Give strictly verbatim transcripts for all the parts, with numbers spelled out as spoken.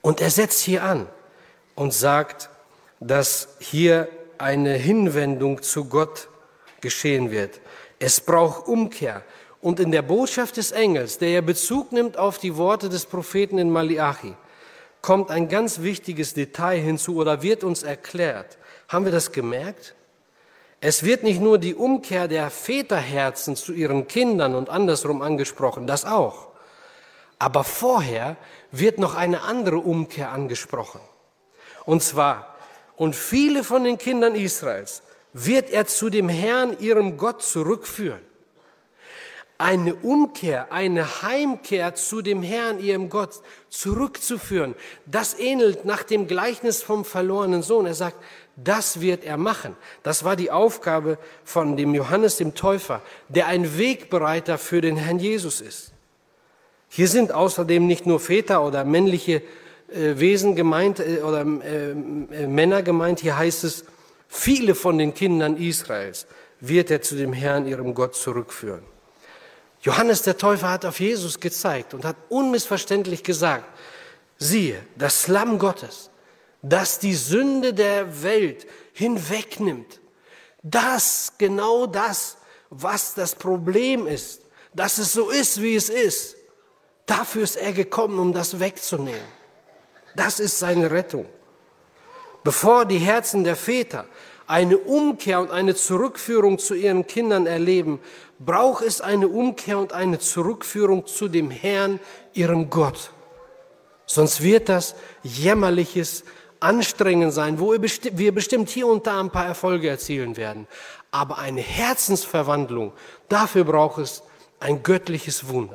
Und er setzt hier an und sagt, dass hier eine Hinwendung zu Gott geschehen wird. Es braucht Umkehr. Und in der Botschaft des Engels, der ja Bezug nimmt auf die Worte des Propheten in Malachi, kommt ein ganz wichtiges Detail hinzu oder wird uns erklärt. Haben wir das gemerkt? Es wird nicht nur die Umkehr der Väterherzen zu ihren Kindern und andersrum angesprochen, das auch. Aber vorher wird noch eine andere Umkehr angesprochen. Und zwar, und viele von den Kindern Israels wird er zu dem Herrn, ihrem Gott, zurückführen. Eine Umkehr, eine Heimkehr zu dem Herrn, ihrem Gott, zurückzuführen, das ähnelt nach dem Gleichnis vom verlorenen Sohn. Er sagt, das wird er machen. Das war die Aufgabe von dem Johannes dem Täufer, der ein Wegbereiter für den Herrn Jesus ist. Hier sind außerdem nicht nur Väter oder männliche äh, Wesen gemeint äh, oder äh, äh, Männer gemeint. Hier heißt es, viele von den Kindern Israels wird er zu dem Herrn, ihrem Gott, zurückführen. Johannes der Täufer hat auf Jesus gezeigt und hat unmissverständlich gesagt, siehe, das Lamm Gottes, das die Sünde der Welt hinwegnimmt. Das, genau das, was das Problem ist, dass es so ist, wie es ist. Dafür ist er gekommen, um das wegzunehmen. Das ist seine Rettung. Bevor die Herzen der Väter eine Umkehr und eine Zurückführung zu ihren Kindern erleben, braucht es eine Umkehr und eine Zurückführung zu dem Herrn, ihrem Gott. Sonst wird das jämmerliches Anstrengen sein, wo wir bestimmt hier und da ein paar Erfolge erzielen werden. Aber eine Herzensverwandlung, dafür braucht es ein göttliches Wunder.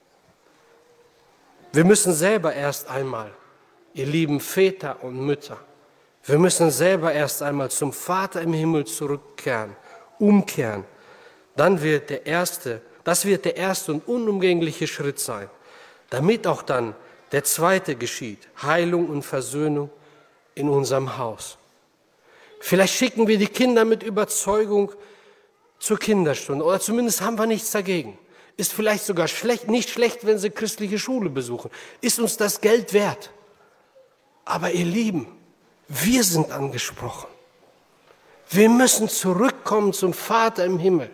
Wir müssen selber erst einmal, ihr lieben Väter und Mütter, wir müssen selber erst einmal zum Vater im Himmel zurückkehren, umkehren. Dann wird der erste, das wird der erste und unumgängliche Schritt sein, damit auch dann der zweite geschieht, Heilung und Versöhnung in unserem Haus. Vielleicht schicken wir die Kinder mit Überzeugung zur Kinderstunde oder zumindest haben wir nichts dagegen. Ist vielleicht sogar schlecht, nicht schlecht, wenn sie christliche Schule besuchen. Ist uns das Geld wert? Aber ihr Lieben, wir sind angesprochen. Wir müssen zurückkommen zum Vater im Himmel.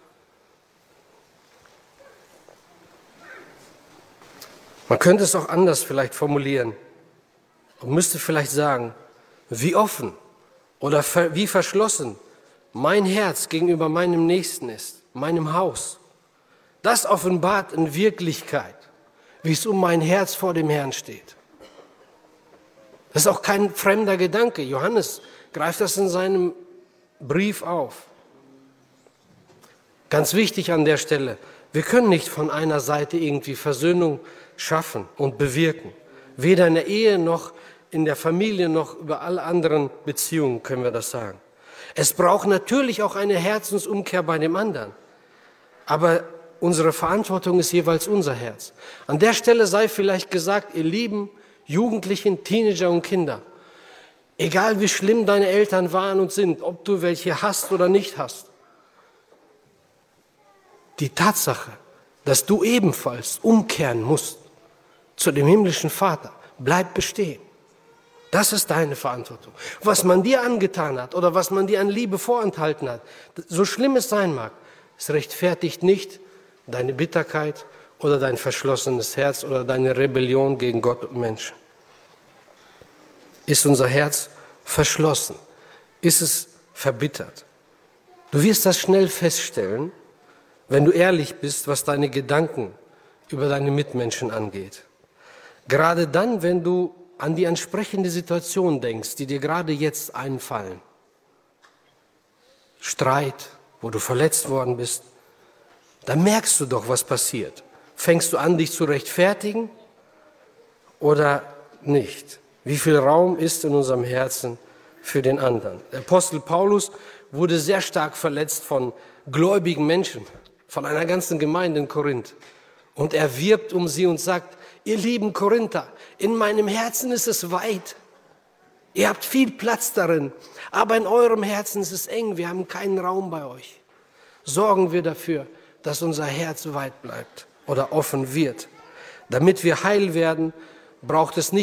Man könnte es auch anders vielleicht formulieren und müsste vielleicht sagen, wie offen oder wie verschlossen mein Herz gegenüber meinem Nächsten ist, meinem Haus. Das offenbart in Wirklichkeit, wie es um mein Herz vor dem Herrn steht. Das ist auch kein fremder Gedanke. Johannes greift das in seinem Brief auf. Ganz wichtig an der Stelle, wir können nicht von einer Seite irgendwie Versöhnung schaffen und bewirken. Weder in der Ehe noch in der Familie noch über alle anderen Beziehungen können wir das sagen. Es braucht natürlich auch eine Herzensumkehr bei dem anderen. Aber unsere Verantwortung ist jeweils unser Herz. An der Stelle sei vielleicht gesagt, ihr lieben Jugendlichen, Teenager und Kinder, egal wie schlimm deine Eltern waren und sind, ob du welche hast oder nicht hast, die Tatsache, dass du ebenfalls umkehren musst zu dem himmlischen Vater, bleibt bestehen. Das ist deine Verantwortung. Was man dir angetan hat oder was man dir an Liebe vorenthalten hat, so schlimm es sein mag, es rechtfertigt nicht deine Bitterkeit oder dein verschlossenes Herz oder deine Rebellion gegen Gott und Menschen. Ist unser Herz verschlossen? Ist es verbittert? Du wirst das schnell feststellen, wenn du ehrlich bist, was deine Gedanken über deine Mitmenschen angeht. Gerade dann, wenn du an die entsprechende Situation denkst, die dir gerade jetzt einfallen. Streit, wo du verletzt worden bist, dann merkst du doch, was passiert. Fängst du an, dich zu rechtfertigen oder nicht? Wie viel Raum ist in unserem Herzen für den anderen? Der Apostel Paulus wurde sehr stark verletzt von gläubigen Menschen, von einer ganzen Gemeinde in Korinth. Und er wirbt um sie und sagt, ihr lieben Korinther, in meinem Herzen ist es weit. Ihr habt viel Platz darin, aber in eurem Herzen ist es eng. Wir haben keinen Raum bei euch. Sorgen wir dafür, dass unser Herz weit bleibt oder offen wird. Damit wir heil werden, braucht es nicht